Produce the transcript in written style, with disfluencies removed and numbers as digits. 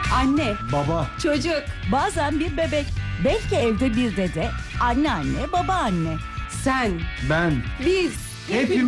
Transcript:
Anne, Baba. çocuk. Bazen bir bebek, belki evde bir dede, anneanne, babaanne. Sen, Ben. biz. Hepimiz.